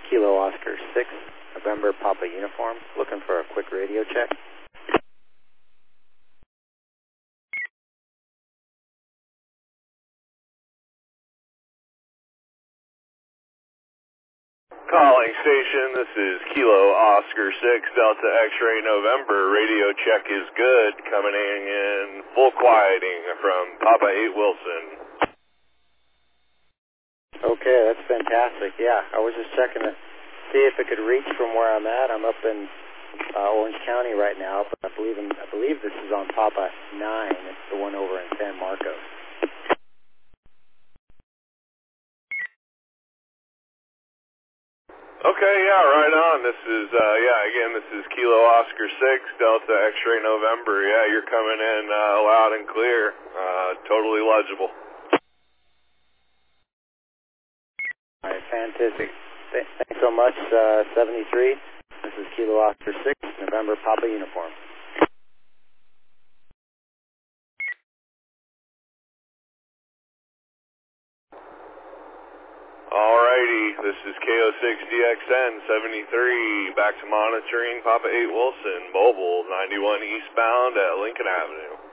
Kilo Oscar 6, November Papa Uniform. Looking for a quick radio check. Calling station, this is Kilo Oscar 6, Delta X-Ray November. Radio check is good. Coming in full quieting from Papa 8 Wilson. Okay, that's fantastic. Yeah, I was just checking to see if it could reach from where I'm at. I'm up in Orange County right now, but I believe this is on Papa 9. It's the one over in San Marcos. Okay, yeah, right on. This is, this is Kilo Oscar 6, Delta X-Ray November. Yeah, you're coming in loud and clear. Totally legible. All right, fantastic. Thanks so much, 73. This is Kilo Oscar 6, November Papa Uniform. Alrighty, this is KO6DXN 73, back to monitoring Papa 8 Wilson, mobile 91 eastbound at Lincoln Avenue.